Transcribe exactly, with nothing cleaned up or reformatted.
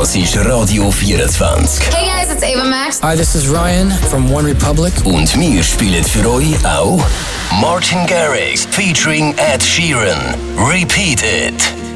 Das ist Radio vierundzwanzig. Hey guys, it's Ava Max. Hi, this is Ryan from One Republic. Und wir spielen für euch auch Martin Garrix featuring Ed Sheeran. Repeat It.